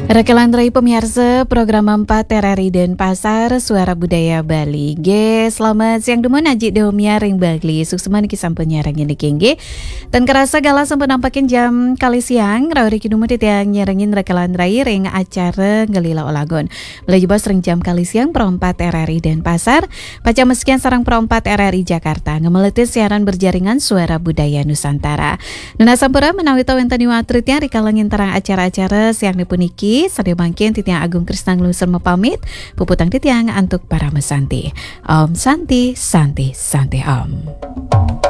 Rekelandrai pemirsa program 4 RRI Denpasar Suara Budaya Bali. Selamat siang demun Aji Domia Ring Bali. Sukseman kisah penyarang ini kengge. Dan kerasa gala sampai nampakin jam kali siang. Rauri kinumut yang nyerengin Rekelandrai ring acara Ngelila Olagon. Belajar bos ring jam kali siang Pro 4 RRI Denpasar. Paca meskian sarang Pro 4 RRI Jakarta. Ngemeletis siaran berjaringan Suara Budaya Nusantara. Nuna Sampura menawi tawentani watritnya rikalangin terang acara-acara siang dipuniki. Sadio mangkin titiang Agung Krisna ngelusur mepamit puputang titiang antuk para mesanti. Om Santi, Santi, Santi Om.